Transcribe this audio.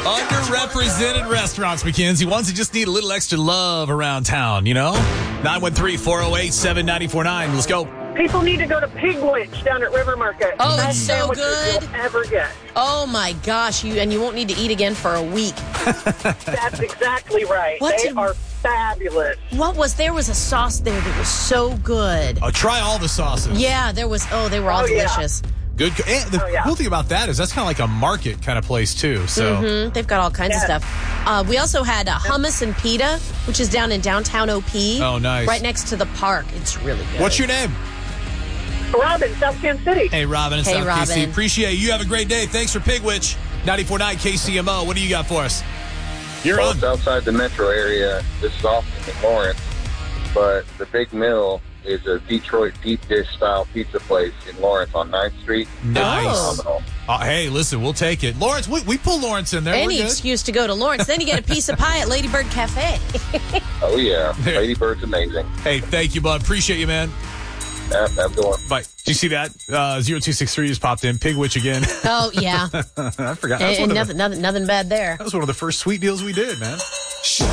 Underrepresented restaurants, Mackenzie. Ones that just need a little extra love around town, 913-408-7949. Let's go. People need to go to Pigwitch down at River Market. Oh, Best it's so sandwiches good. you'll ever get. Oh, my gosh. You won't need to eat again for a week. That's exactly right. They are fabulous. There was a sauce there that was so good. Try all the sauces. Yeah, there was. Oh, they were all delicious. Good. And the cool thing about that is that's kind of like a market kind of place, too. So They've got all kinds of stuff. We also had Hummus and Pita, which is down in downtown OP. Oh, nice. Right next to the park. It's really good. What's your name? Robin, South Kansas City. Hey, Robin in South KC. Appreciate you. You have a great day. Thanks for Pigwitch. 94.9 KCMO. What do you got for us? You're on. It's outside the metro area. This is often in Lawrence, but the Big Mill is a Detroit deep dish style pizza place in Lawrence on 9th Street. Nice. Hey, listen, we'll take it. Lawrence, we pull Lawrence in there. Any excuse to go to Lawrence. Then you get a piece of pie at Ladybird Cafe. Oh, yeah. Ladybird's amazing. Hey, thank you, bud. Appreciate you, man. Yeah, have a good one. Bye. Did you see that? 0263 just popped in. Pigwitch again. Oh, yeah. I forgot. And nothing bad there. That was one of the first sweet deals we did, man.